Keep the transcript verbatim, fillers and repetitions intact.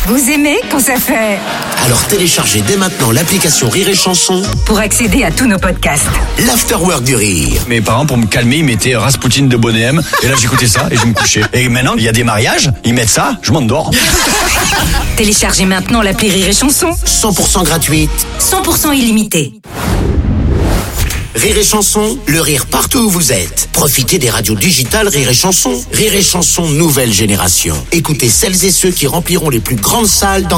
Vous aimez quand ça fait... Alors téléchargez dès maintenant l'application Rire et Chanson pour accéder à tous nos podcasts. L'Afterwork du Rire. Mes parents, pour me calmer, ils mettaient Rasputin de Bonnet M. Et là, j'écoutais ça et je me couchais. Et maintenant, il y a des mariages, ils mettent ça, je m'endors. Téléchargez maintenant l'appli Rire et Chanson. cent pour cent gratuite. cent pour cent illimité. Rire et Chanson, le rire partout où vous êtes. Profitez des radios digitales Rire et Chanson. Rire et Chanson, nouvelle génération. Écoutez celles et ceux qui rempliront les plus grandes salles dans